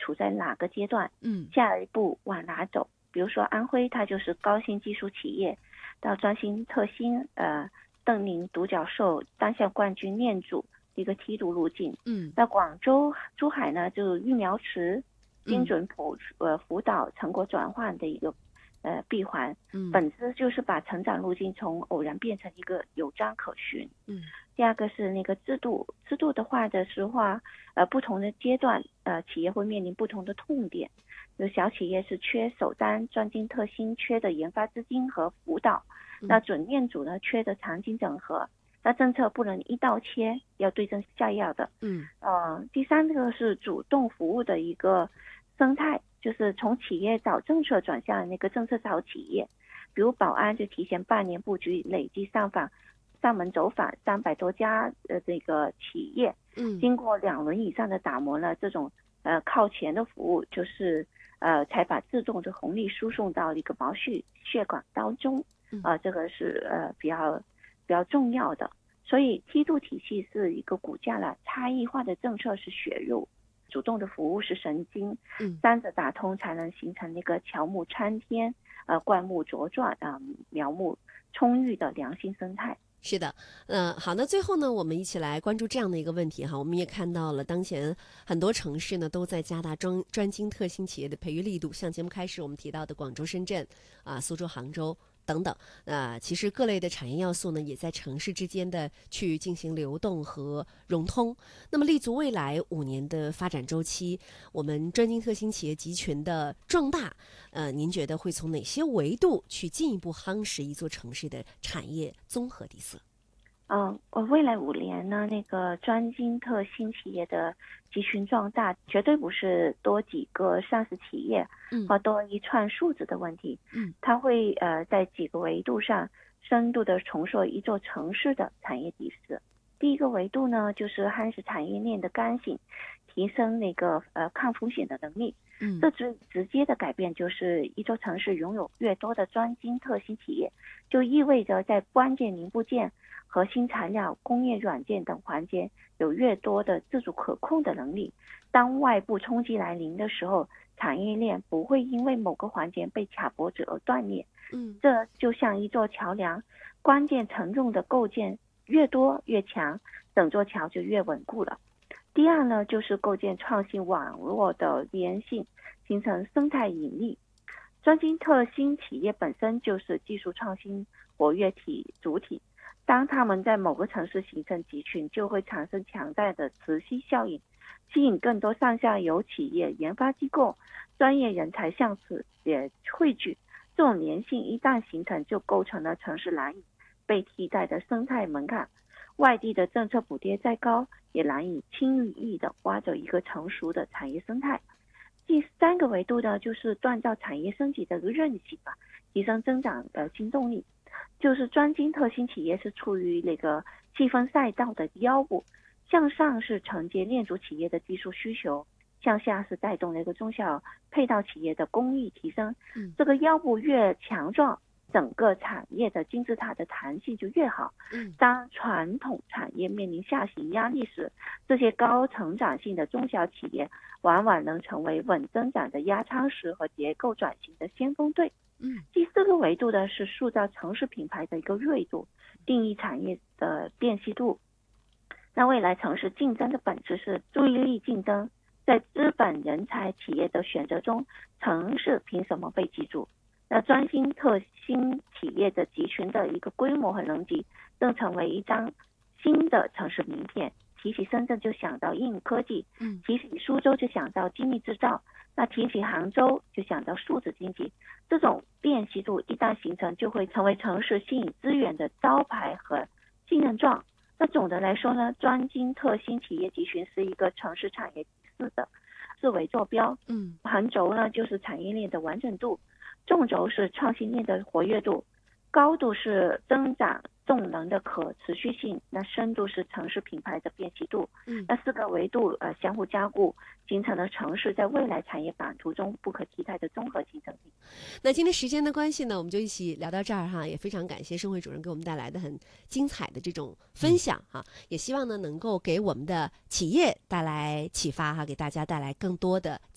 处在哪个阶段， 嗯下一步往哪走。比如说安徽，它就是高新技术企业，到专新特新，邓宁独角兽单项冠军念祖一个梯度路径。那广州、珠海呢，就育苗池精准辅导成果转换的一个闭环。本质就是把成长路径从偶然变成一个有章可循。第二个是那个制度的话不同的阶段企业会面临不同的痛点。有小企业是缺首单专精特新，缺的研发资金和辅导。那准念组呢，缺的场景整合。那政策不能一刀切，要对症下药的。第三个是主动服务的一个生态，就是从企业找政策转向那个政策找企业。比如保安就提前半年布局，累计上门走访300多家这个企业。经过2轮以上的打磨呢，这种靠前的服务就是才把自动的红利输送到一个毛细血管当中。这个是比较重要的。所以梯度体系是一个骨架了，差异化的政策是血肉，主动的服务是神经。三者打通才能形成那个乔木参天，灌木茁壮，苗木充裕的良性生态。 是的，好，那最后呢，我们一起来关注这样的一个问题哈。我们也看到了，当前很多城市呢都在加大专精特新企业的培育力度，像节目开始我们提到的广州、深圳苏州、杭州等等。其实各类的产业要素呢，也在城市之间的去进行流动和融通。那么立足未来5年的发展周期，我们专精特新企业集群的壮大，您觉得会从哪些维度去进一步夯实一座城市的产业综合底色？ 未来5年呢，那个专精特新企业的集群壮大，绝对不是多几个上市企业或多一串数字的问题。它会在几个维度上深度的重塑一座城市的产业底色。第一个维度呢，就是夯实产业链的刚性，提升那个抗风险的能力。这直接的改变就是一座城市拥有越多的专精特新企业，就意味着在关键零部件、核心材料、工业软件等环节有越多的自主可控的能力。当外部冲击来临的时候，产业链不会因为某个环节被卡脖子而断裂。这就像一座桥梁，关键承重的构件越多越强，整座桥就越稳固了。第二呢，就是构建创新网络的粘性，形成生态引力。专精特新企业本身就是技术创新活跃主体，当他们在某个城市形成集群，就会产生强大的磁吸效应，吸引更多上下游企业、研发机构、专业人才向此也汇聚。这种粘性一旦形成，就构成了城市难以被替代的生态门槛。外地的政策补贴再高，也难以轻易的挖走一个成熟的产业生态。第3个维度呢，就是锻造产业升级的韧性吧，提升增长的新动力。就是专精特新企业是处于那个细分赛道的腰部，向上是承接链组企业的技术需求，向下是带动那个中小配套企业的工艺提升。这个腰部越强壮，整个产业的金字塔的弹性就越好。当传统产业面临下行压力时，这些高成长性的中小企业往往能成为稳增长的压舱石和结构转型的先锋队。第4个维度呢，是塑造城市品牌的一个锐度，定义产业的辨析度。那未来城市竞争的本质是注意力竞争，在资本、人才、企业的选择中，城市凭什么被记住？那专精特新企业的集群的一个规模和能级，正成为一张新的城市名片。提起深圳就想到硬科技，提起苏州就想到精密制造，那提起杭州就想到数字经济。这种辨析度一旦形成，就会成为城市吸引资源的招牌和信任状。那总的来说呢，专精特新企业集群是一个城市产业4的4维坐标。横轴呢就是产业链的完整度，纵轴是创新链的活跃度，高度是增长动能的可持续性，那深度是城市品牌的辨析度。那4个维度相互加固，形成了城市在未来产业版图中不可替代的综合竞争力。 那今天时间的关系呢，我们就一起聊到这儿哈，也非常感谢盛慧主任给我们带来的很精彩的这种分享哈，也希望呢能够给我们的企业带来启发哈，给大家带来更多的